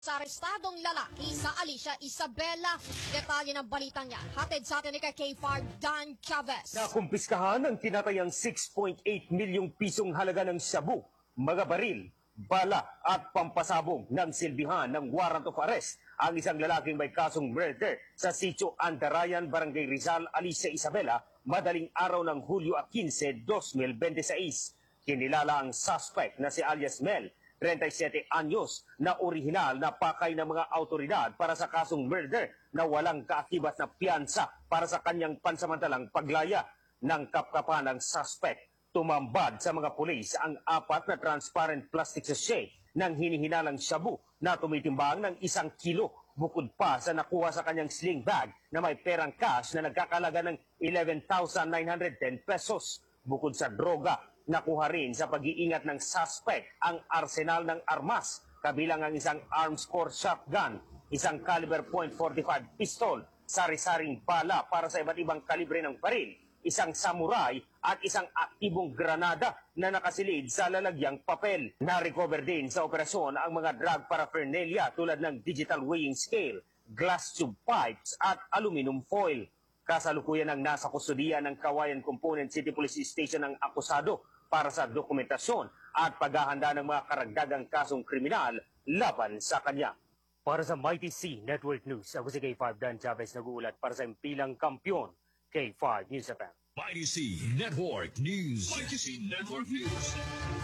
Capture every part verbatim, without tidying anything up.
Sa arestadong lalaki sa Alicia Isabela. Detalye ng balitang yan. Hatid sa atin ni kay K F A R Dan Chavez. Nakumpiskahan ng tinatayang six point eight milyong pisong halaga ng shabu, mga baril, bala at pampasabog ng silbihan ng warrant of arrest ang isang lalaking may kasong murder sa sitio Andarayan, Barangay Rizal, Alicia Isabela, madaling araw ng Hulyo fifteen, twenty twenty-six. Kinilala ang suspect na si alias Mel, thirty-seven anyos, na orihinal na pakay ng mga autoridad para sa kasong murder na walang kaakibat na piyansa para sa kanyang pansamantalang paglaya. Ng kapkapan ng suspect, tumambad sa mga pulis ang apat na transparent plastic sachet ng hinihinalang shabu na tumitimbang ng isang kilo, bukod pa sa nakuha sa kanyang sling bag na may perang cash na nagkakalaga ng eleven thousand nine hundred ten pesos. Bukod sa droga, nakuha rin sa pag-iingat ng suspect ang arsenal ng armas, kabilang ang isang arms force shotgun, isang caliber point four five pistol, sari-saring bala para sa iba't ibang kalibre ng baril, isang samurai at isang aktibong granada na nakasilid sa lalagyang papel. Na-recover din sa operasyon ang mga drug paraphernalia tulad ng digital weighing scale, glass tube pipes at aluminum foil. Kasalukuyan ang nasa kustudiya ng Kawayan Component City Police Station ang akusado para sa dokumentasyon at paghahanda ng mga karagdagang kasong kriminal laban sa kanya. Para sa Mighty C Network News, ako si K F A R Dan Chavez, nag-uulat para sa impilang kampyon, K F A R News F M. Mighty C Network News. Mighty C Network News.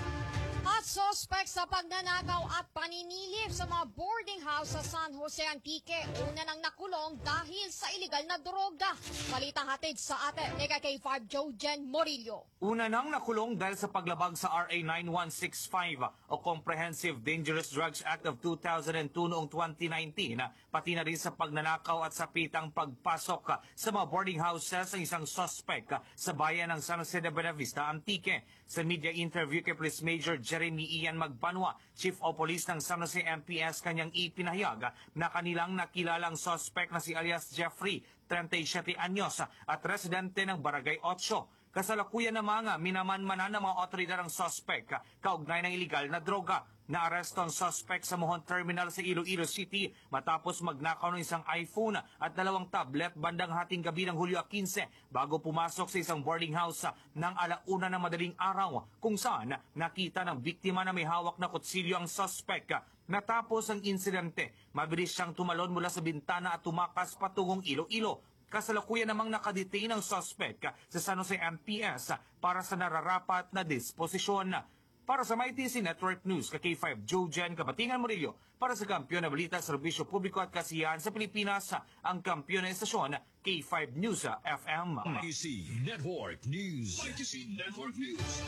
At suspect sa pagnanakaw at paninilip sa mga boarding house sa San Jose Antique. Una nang nakulong dahil sa iligal na droga. Balitang hatid sa atin ni K F A R Jojen Morillo. Una nang nakulong dahil sa paglabag sa R A nine one six five o Comprehensive Dangerous Drugs Act of two thousand two noong twenty nineteen, pati na rin sa pagnanakaw at sa pitang pagpasok sa mga boarding houses ng isang suspect sa bayan ng San Jose de Buenavista, Antique. Sa media interview kay Police Major Jeremy Ian Magbanwa, Chief of Police ng San Jose M P S, kanyang ipinahayag na kanilang nakilalang suspect na si alias Jeffrey, thirty-seven anyos, at residente ng Barangay eight. Kasalukuyan na mga minamanmanan ng mga otoridad ng suspect kaugnay ng iligal na droga. Naaresto ang suspect sa Mohon Terminal sa Iloilo City matapos magnakaw ng isang iPhone at dalawang tablet bandang hating gabi ng Hulyo fifteen bago pumasok sa isang boarding house ng alauna ng madaling araw, kung saan nakita ng biktima na may hawak na kutsilyo ang suspect. Natapos ang insidente, mabilis siyang tumalon mula sa bintana at tumakas patungong Iloilo. Kasalukuyan namang nakadetain ang suspect sa San Jose M P S para sa nararapat na disposisyon. Para sa Mighty C Network News, ka K five Jojen Kabatingan Murillo, para sa Kampiyon na Balita, Serbisyo Publiko at Kasiyahan sa Pilipinas, ang kampiyon na estasyon, K five News F M. Mighty C Network News. Mighty C Network News.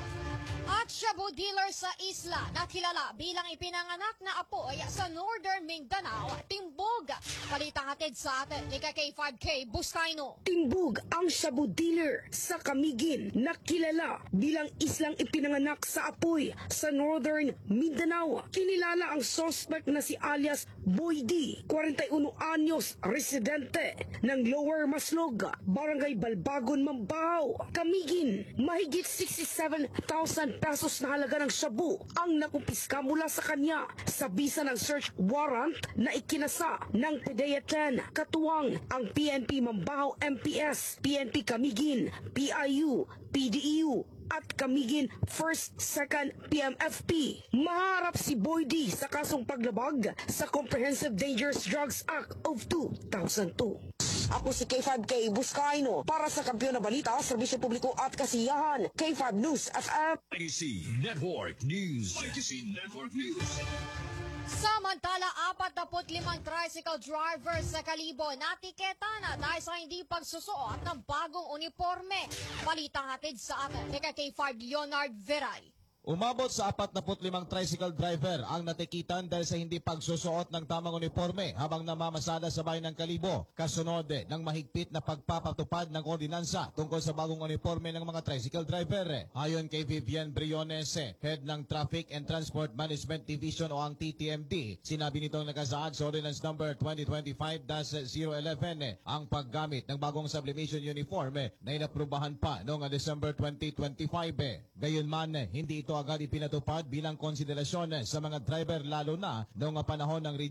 At shabu dealer sa isla na kilala bilang ipinanganak na apoy sa Northern Mindanao, Timbog. Balitang hatid sa atin ni K five K Buscaino. Timbog ang shabu dealer sa Camiguin na kilala bilang islang ipinanganak sa apoy sa Northern Mindanao. Kinilala ang suspect na si alias Boy D, forty-one anyos, residente ng Lower Maslog, Barangay Balbagon, Mambaw, Camiguin. Mahigit sixty-seven thousand pesos na halaga ng shabu ang nakumpiska mula sa kanya sa bisa ng search warrant na ikinasa ng P D E A ten. Katuwang ang P N P Mambaw M P S, P N P Camiguin, P I U, P D E U at Camiguin first second P M F P. Maharap si Boy D sa kasong paglabag sa Comprehensive Dangerous Drugs Act of two thousand two. Ako si K five K Buscaino para sa Kampiyon na Balita, Serbisyo Publiko at Kasiyahan, K five News F M. Mighty C Network News. Mighty C Network News. Samantala, forty-five tricycle drivers sa Kalibo natiketa na dahil sa hindi pagsusuot ng bagong uniforme. Balitang hatid sa atin ni K five Leonard Veray. Umabot sa forty-five tricycle driver ang natikitan dahil sa hindi pagsusuot ng tamang uniforme habang namamasada sa bayan ng Kalibo, kasunod ng mahigpit na pagpapatupad ng ordinansa tungkol sa bagong uniforme ng mga tricycle driver. Ayon kay Vivian Briones, head ng Traffic and Transport Management Division o ang T T M D, sinabi nitong nakasaad sa Ordinance Number twenty twenty-five dash zero eleven ang paggamit ng bagong sublimation uniform na inaprubahan pa noong December twenty twenty-five. Gayunman, hindi ito ito agad ipinatupad bilang konsiderasyon sa mga driver lalo na noong panahon ng